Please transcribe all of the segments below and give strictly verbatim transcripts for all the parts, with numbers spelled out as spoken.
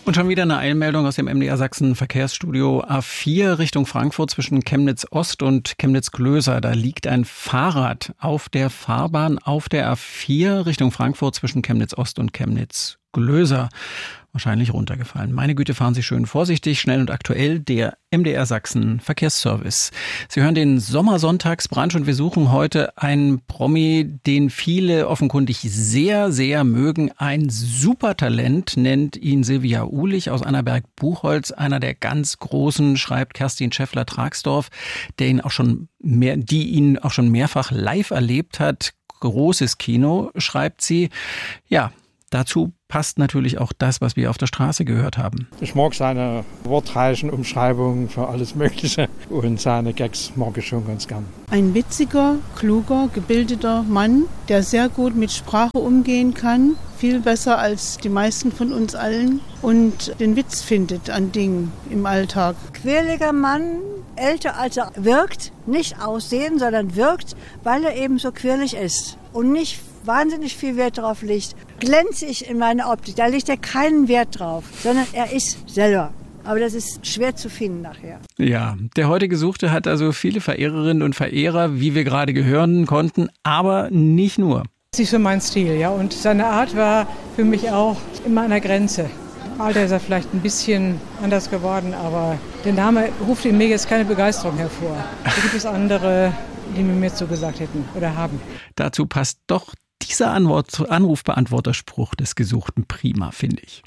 Und schon wieder eine Eilmeldung aus dem M D R Sachsen Verkehrsstudio A vier Richtung Frankfurt zwischen Chemnitz Ost und Chemnitz Glöser. Da liegt ein Fahrrad auf der Fahrbahn auf der A vier Richtung Frankfurt zwischen Chemnitz Ost und Chemnitz Glöser. Wahrscheinlich runtergefallen. Meine Güte, fahren Sie schön vorsichtig, schnell und aktuell, der M D R Sachsen Verkehrsservice. Sie hören den Sommersonntagsbrunch und wir suchen heute einen Promi, den viele offenkundig sehr, sehr mögen. Ein Supertalent, nennt ihn Silvia Uhlich aus Annaberg-Buchholz. Einer der ganz Großen, schreibt Kerstin Scheffler-Tragsdorf, der ihn auch schon mehr, die ihn auch schon mehrfach live erlebt hat. Großes Kino, schreibt sie. Ja, dazu passt natürlich auch das, was wir auf der Straße gehört haben. Ich mag seine wortreichen Umschreibungen für alles Mögliche und seine Gags mag ich schon ganz gern. Ein witziger, kluger, gebildeter Mann, der sehr gut mit Sprache umgehen kann, viel besser als die meisten von uns allen und den Witz findet an Dingen im Alltag. Quirliger Mann, älter als er wirkt, nicht aussehen, sondern wirkt, weil er eben so quirlig ist und nicht wahnsinnig viel Wert drauf legt. Glänze ich in meiner Optik, da legt er keinen Wert drauf, sondern er ist selber. Aber das ist schwer zu finden nachher. Ja, der heute Gesuchte hat also viele Verehrerinnen und Verehrer, wie wir gerade hören konnten, aber nicht nur. Das ist so mein Stil, ja. Und seine Art war für mich auch immer an der Grenze. Im Alter ist er vielleicht ein bisschen anders geworden, aber der Name ruft in mir jetzt keine Begeisterung hervor. Da gibt es andere, die mir mehr zugesagt hätten oder haben. Dazu passt doch dieser Antwort, Anrufbeantworterspruch des Gesuchten prima, finde ich.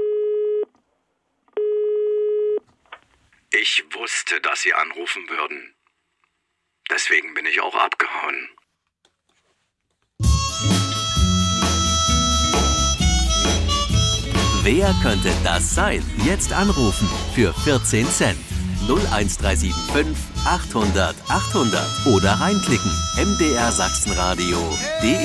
Ich wusste, dass Sie anrufen würden. Deswegen bin ich auch abgehauen. Wer könnte das sein? Jetzt anrufen für vierzehn Cent. null eins drei sieben fünf achthundert achthundert oder reinklicken m d r sachsenradio punkt d e.